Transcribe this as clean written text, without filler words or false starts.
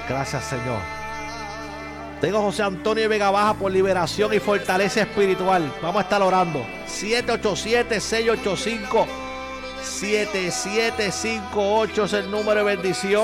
Gracias, Señor. Tengo José Antonio Vega Baja por liberación y fortaleza espiritual. Vamos a estar orando. 787-685-7758 es el número de bendición.